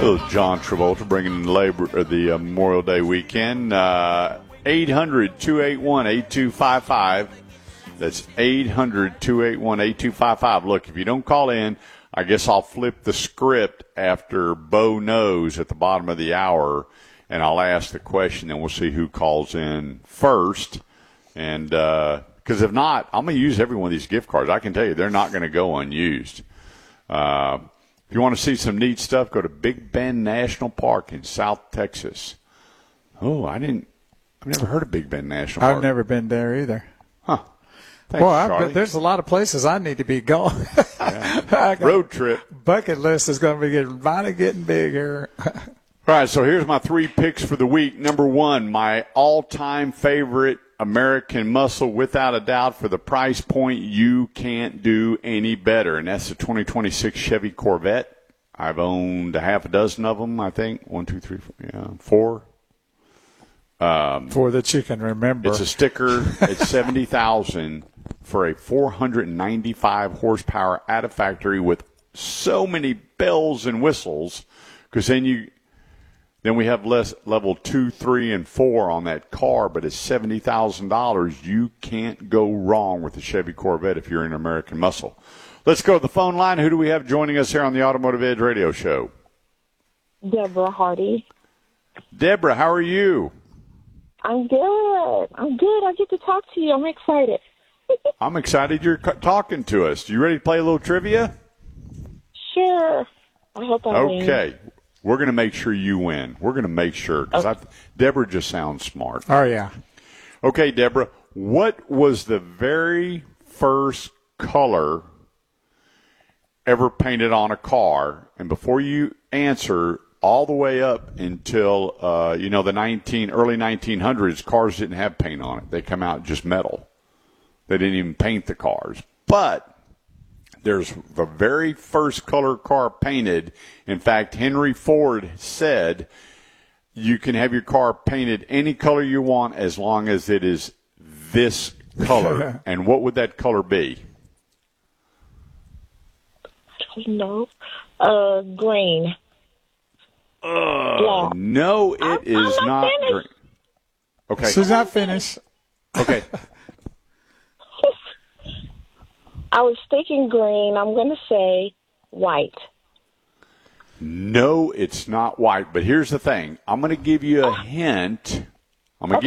Little John Travolta bringing in the Memorial Day weekend. 800-281-8255. That's 800-281-8255. Look, if you don't call in, I guess I'll flip the script after Bo knows at the bottom of the hour, and I'll ask the question, and we'll see who calls in first. And because if not, I'm going to use every one of these gift cards. I can tell you they're not going to go unused. If you want to see some neat stuff, go to Big Bend National Park in South Texas. Oh, I've never heard of Big Bend National Park. I've never been there either. Huh. Thanks, Well, there's a lot of places I need to be going. Yeah. Road trip. Bucket list is going to be getting bigger. All right, so here's my 3 picks for the week. Number 1, my all-time favorite American muscle, without a doubt, for the price point you can't do any better, and that's the 2026 Chevy Corvette. I've owned a half a dozen of them, I think. 1, 2, 3, 4. For that you can remember. It's a sticker. It's $70,000 for a 495 horsepower out of factory with so many bells and whistles, because then we have less level 2, 3, and 4 on that car, but it's $70,000. You can't go wrong with the Chevy Corvette if you're an American muscle. Let's go to the phone line. Who do we have joining us here on the Automotive Edge radio show? Deborah Hardy. Deborah, how are you? I'm good. I get to talk to you. I'm excited. I'm excited you're talking to us. You ready to play a little trivia? Sure. I hope I win. Okay. We're going to make sure you win. We're going to make sure. Because Deborah just sounds smart. Oh, yeah. Okay, Deborah, what was the very first color ever painted on a car? And before you answer, all the way up until, the early 1900s, cars didn't have paint on it. They come out just metal. They didn't even paint the cars. But there's the very first color car painted. In fact, Henry Ford said you can have your car painted any color you want as long as it is this color. And what would that color be? I don't know. Green. No, it is not green. Okay. She's not finished. Okay. I was thinking green. I'm going to say white. No, it's not white. But here's the thing. I'm going to give you a hint. Because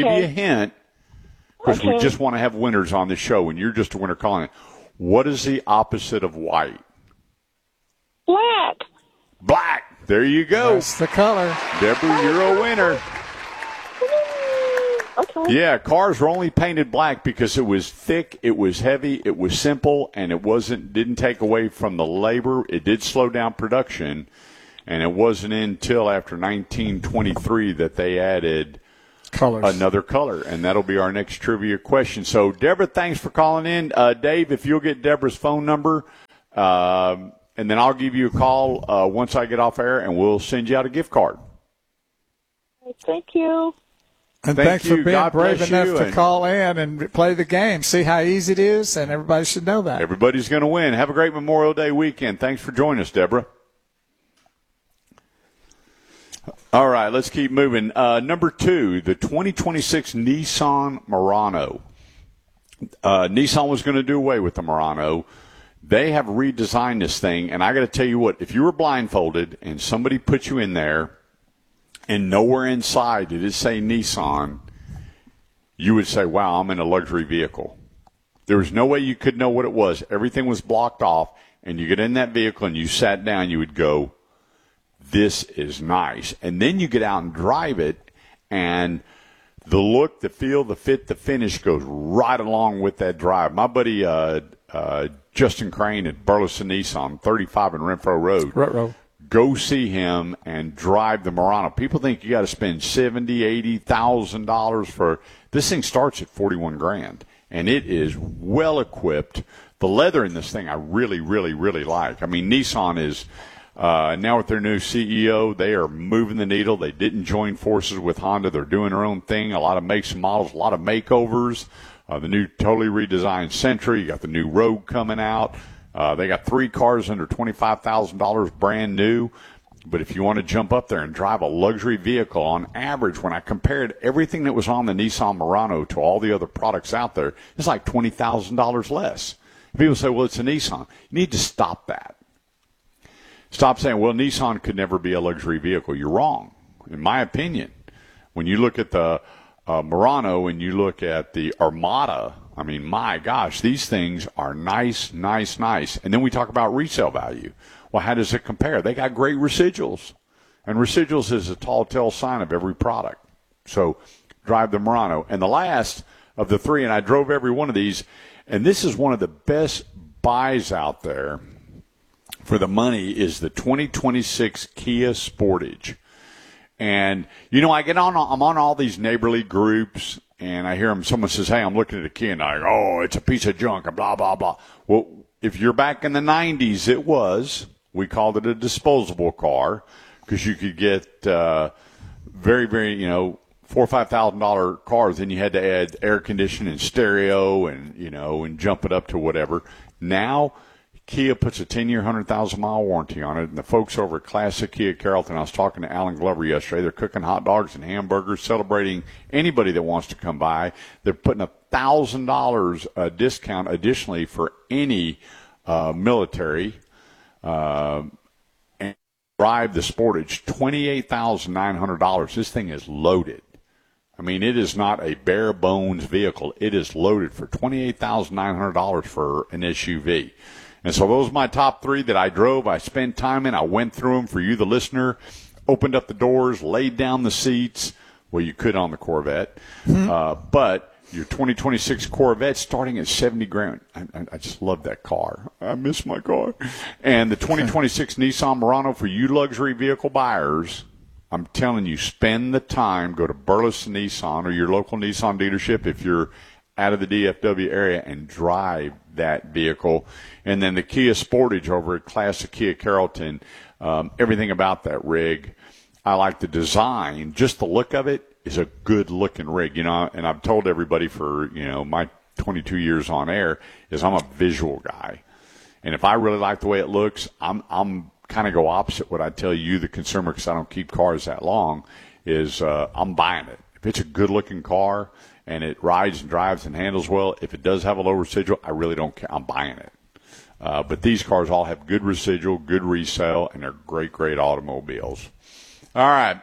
we just want to have winners on the show, and you're just a winner calling it. What is the opposite of white? Black. Black. There you go. That's the color. Deborah, you're a winner. Okay. Yeah, cars were only painted black because it was thick, it was heavy, it was simple, and it didn't take away from the labor. It did slow down production, and it wasn't until after 1923 that they added another color, and that'll be our next trivia question. So, Deborah, thanks for calling in. Dave, if you'll get Deborah's phone number, and then I'll give you a call once I get off air, and we'll send you out a gift card. Thank you. And thanks for being brave enough to call in and play the game. See how easy it is, and everybody should know that. Everybody's going to win. Have a great Memorial Day weekend. Thanks for joining us, Deborah. All right, let's keep moving. Number 2, the 2026 Nissan Murano. Nissan was going to do away with the Murano. They have redesigned this thing, and I got to tell you what, if you were blindfolded and somebody put you in there and nowhere inside did it say Nissan, you would say, wow, I'm in a luxury vehicle. There was no way you could know what it was. Everything was blocked off, and you get in that vehicle and you sat down, you would go, this is nice. And then you get out and drive it, and the look, the feel, the fit, the finish goes right along with that drive. My buddy Justin Crane at Burleson Nissan, 35 in Renfro Road. Go see him and drive the Murano. People think you got to spend $70,000, $80,000 for this thing. Starts at $41,000, and it is well equipped. The leather in this thing I really, really, really like. I mean, Nissan is now with their new CEO, they are moving the needle. They didn't join forces with Honda. They're doing their own thing. A lot of makes and models, a lot of makeovers. The new totally redesigned Sentra. You got the new Rogue coming out. They got 3 cars under $25,000 brand new. But if you want to jump up there and drive a luxury vehicle, on average, when I compared everything that was on the Nissan Murano to all the other products out there, it's like $20,000 less. People say, well, it's a Nissan. You need to stop that. Stop saying, well, Nissan could never be a luxury vehicle. You're wrong, in my opinion. When you look at the Murano and you look at the Armada, I mean, my gosh, these things are nice, nice, nice. And then we talk about resale value. Well, how does it compare? They got great residuals. And residuals is a tall tale sign of every product. So drive the Murano. And the last of the three, and I drove every one of these, and this is one of the best buys out there for the money, is the 2026 Kia Sportage. And, you know, I'm on all these neighborly groups, and I hear someone says, hey, I'm looking at a Kia, and I go, oh, it's a piece of junk, and blah, blah, blah. Well, if you're back in the 90s, we called it a disposable car, because you could get very, very, $4,000 or $5,000 cars. Then you had to add air conditioning and stereo and jump it up to whatever. Now, Kia puts a 10-year, 100,000-mile warranty on it. And the folks over at Classic Kia Carrollton, I was talking to Alan Glover yesterday. They're cooking hot dogs and hamburgers, celebrating anybody that wants to come by. They're putting $1,000 discount additionally for any military and drive the Sportage. $28,900. This thing is loaded. I mean, it is not a bare bones vehicle. It is loaded for $28,900 for an SUV. And so those are my top three that I drove. I spent time in. I went through them for you, the listener, opened up the doors, laid down the seats. Well, you could on the Corvette. But your 2026 Corvette starting at $70,000. I just love that car. I miss my car. And the 2026 Nissan Murano, for you luxury vehicle buyers, I'm telling you, spend the time. Go to Burleson Nissan or your local Nissan dealership if you're out of the DFW area, and drive that vehicle. And then the Kia Sportage over at Classic Kia Carrollton, everything about that rig. I like the design. Just the look of it is a good-looking rig. And I've told everybody for, my 22 years on air is I'm a visual guy. And if I really like the way it looks, I'm kind of go opposite what I tell you, the consumer, because I don't keep cars that long, is I'm buying it. If it's a good-looking car and it rides and drives and handles well, if it does have a low residual, I really don't care. I'm buying it. But these cars all have good residual, good resale, and they're great, great automobiles. All right.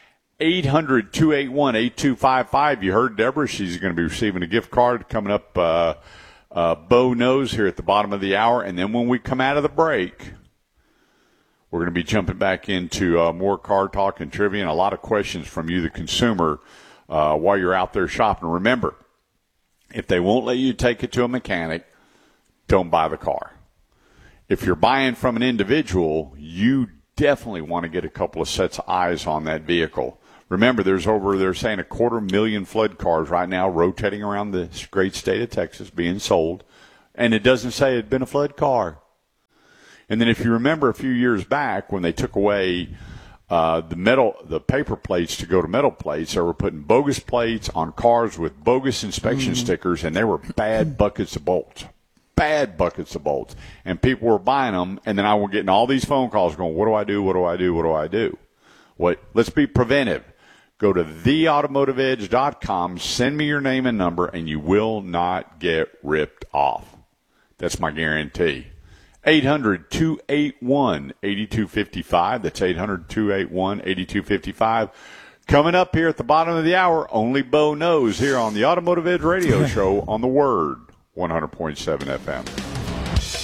800-281-8255. You heard Deborah. She's going to be receiving a gift card coming up. Bo knows here at the bottom of the hour. And then when we come out of the break, we're going to be jumping back into more car talk and trivia and a lot of questions from you, the consumer, while you're out there shopping. Remember, if they won't let you take it to a mechanic, don't buy the car. If you're buying from an individual, you definitely want to get a couple of sets of eyes on that vehicle. Remember, they're saying 250,000 flood cars right now rotating around the great state of Texas being sold, and it doesn't say it had been a flood car. And then if you remember a few years back when they took away the paper plates to go to metal plates, they were putting bogus plates on cars with bogus inspection stickers, and they were bad buckets of bolts. Bad buckets of bolts. And people were buying them, and then I was getting all these phone calls going, what do I do, what do I do, what do I do? Let's be preventive. Go to theautomotiveedge.com, send me your name and number, and you will not get ripped off. That's my guarantee. 800-281-8255. That's 800-281-8255. Coming up here at the bottom of the hour, only Bo knows here on the Automotive Edge Radio Show on The Word, 100.7 FM.